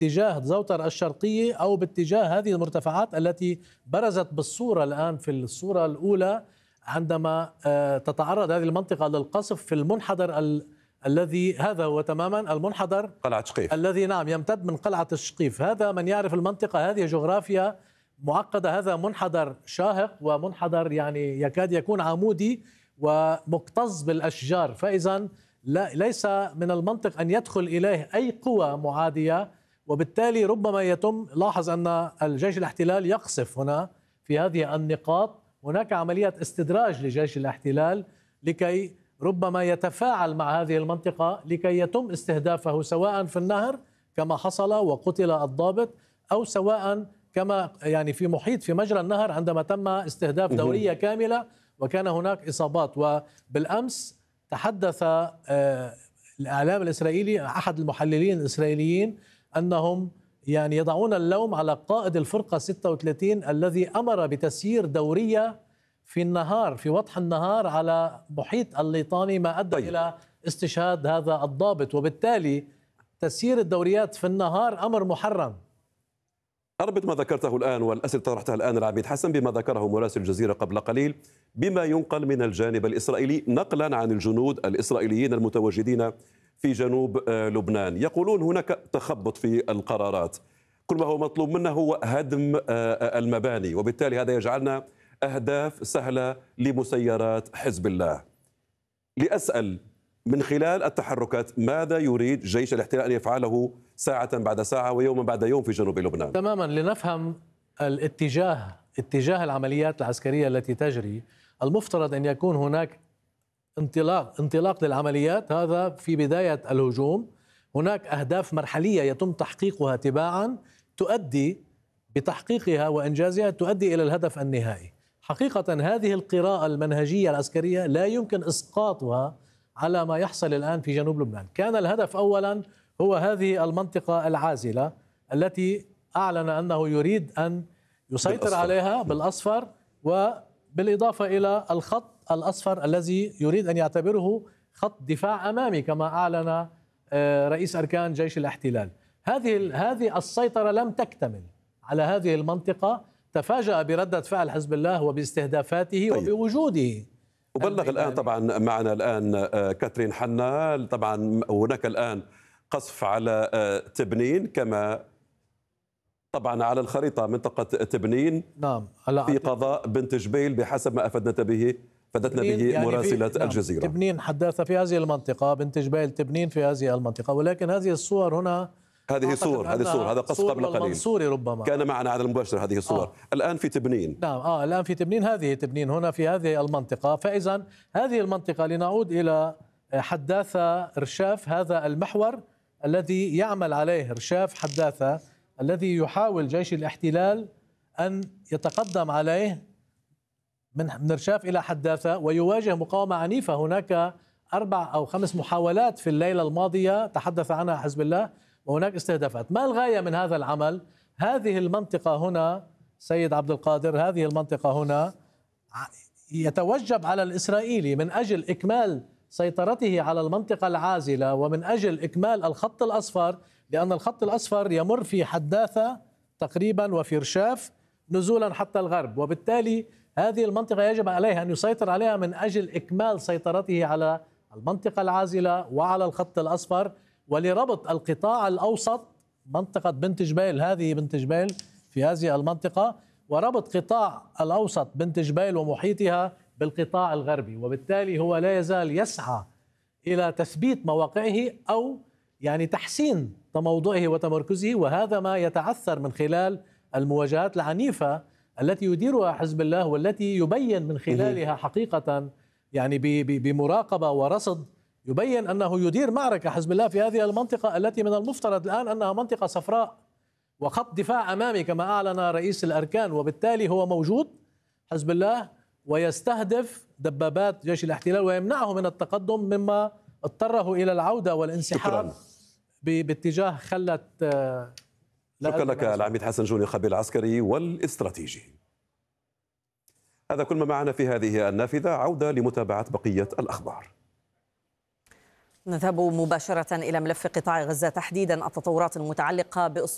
باتجاه زوطر الشرقية أو باتجاه هذه المرتفعات التي برزت بالصورة الآن في الصورة الأولى عندما تتعرض هذه المنطقة للقصف في المنحدر الذي هذا هو تماما المنحدر قلعة شقيف الذي نعم يمتد من قلعة الشقيف. هذا من يعرف المنطقة، هذه جغرافيا معقدة، هذا منحدر شاهق ومنحدر يعني يكاد يكون عمودي ومكتظ بالأشجار، فإذا ليس من المنطق أن يدخل إليه أي قوى معادية، وبالتالي ربما يتم لاحظ أن الجيش الاحتلال يقصف هنا في هذه النقاط. هناك عملية استدراج لجيش الاحتلال لكي ربما يتفاعل مع هذه المنطقة لكي يتم استهدافه سواء في النهر كما حصل وقتل الضابط، أو سواء كما يعني في محيط في مجرى النهر عندما تم استهداف دورية كاملة وكان هناك إصابات. وبالأمس تحدث الإعلام الإسرائيلي أحد المحللين الإسرائيليين أنهم يعني يضعون اللوم على قائد الفرقة 36 الذي أمر بتسيير دورية في النهار في وضح النهار على محيط الليطاني، ما أدى إلى استشهاد هذا الضابط. وبالتالي تسيير الدوريات في النهار أمر محرم. أربط ما ذكرته الآن والأسئلة طرحتها الآن العميد حسن بما ذكره مراسل الجزيرة قبل قليل بما ينقل من الجانب الإسرائيلي نقلا عن الجنود الإسرائيليين المتواجدين في جنوب لبنان. يقولون هناك تخبط في القرارات، كل ما هو مطلوب منا هو هدم المباني، وبالتالي هذا يجعلنا أهداف سهلة لمسيرات حزب الله. لأسأل من خلال التحركات ماذا يريد جيش الاحتلال أن يفعله ساعة بعد ساعة ويوما بعد يوم في جنوب لبنان؟ تماما لنفهم اتجاه العمليات العسكرية التي تجري، المفترض أن يكون هناك انطلاق للعمليات، هذا في بداية الهجوم. هناك أهداف مرحلية يتم تحقيقها تباعا تؤدي بتحقيقها وإنجازها تؤدي إلى الهدف النهائي. حقيقة هذه القراءة المنهجية العسكرية لا يمكن إسقاطها على ما يحصل الآن في جنوب لبنان. كان الهدف أولا هو هذه المنطقة العازلة التي أعلن أنه يريد أن يسيطر عليها بالأصفر، وبالإضافة إلى الخط الأصفر الذي يريد أن يعتبره خط دفاع أمامي كما أعلن رئيس أركان جيش الاحتلال. هذه السيطرة لم تكتمل على هذه المنطقة، تفاجأ بردة فعل حزب الله وباستهدافاته وبوجوده. وبلغ الآن طبعا معنا الآن كاترين حنا، طبعا هناك الآن قصف على تبنين كما طبعا على الخريطة منطقة تبنين نعم في قضاء بنت جبيل بحسب ما أفدتنا به يعني مراسلة الجزيرة. تبنين حداثة في هذه المنطقة، بنت جبيل تبنين في هذه المنطقة، ولكن هذه الصور هنا هذه صور هذا قصف قبل قليل المنصوري ربما كان معنا على المباشر. هذه الصور الآن في تبنين. نعم الآن في تبنين، هذه تبنين هنا في هذه المنطقة. فإذا هذه المنطقة لنعود إلى حداثة رشاف، هذا المحور الذي يعمل عليه رشاف حداثة الذي يحاول جيش الاحتلال أن يتقدم عليه من رشاف إلى حداثة ويواجه مقاومة عنيفة. هناك 4 أو 5 محاولات في الليلة الماضية تحدث عنها حزب الله، وهناك استهدافات. ما الغاية من هذا العمل؟ هذه المنطقة هنا سيد عبد القادر، هذه المنطقة هنا يتوجب على الإسرائيلي من أجل إكمال سيطرته على المنطقة العازلة ومن أجل إكمال الخط الأصفر، لأن الخط الأصفر يمر في حداثة تقريبا وفي رشاف نزولا حتى الغرب، وبالتالي هذه المنطقة يجب عليه أن يسيطر عليها من أجل إكمال سيطرته على المنطقة العازلة وعلى الخط الأصفر، ولربط القطاع الأوسط منطقة بنت جبيل، هذه بنت جبيل في هذه المنطقة، وربط قطاع الأوسط بنت جبيل ومحيطها بالقطاع الغربي. وبالتالي هو لا يزال يسعى إلى تثبيت مواقعه أو يعني تحسين تموضعه وتمركزه، وهذا ما يتعثر من خلال المواجهات العنيفة التي يديرها حزب الله والتي يبين من خلالها حقيقة يعني بمراقبة ورصد يبين أنه يدير معركة حزب الله في هذه المنطقة التي من المفترض الآن أنها منطقة صفراء وخط دفاع أمامي كما أعلن رئيس الأركان. وبالتالي هو موجود حزب الله ويستهدف دبابات جيش الاحتلال ويمنعه من التقدم، مما اضطره إلى العودة والانسحاب باتجاه خلة. شكرا لك العميد حسن جوني، الخبير العسكري والاستراتيجي. هذا كل ما معنا في هذه النافذة، عودة لمتابعة بقية الأخبار. نذهب مباشرة إلى ملف قطاع غزة، تحديدا التطورات المتعلقة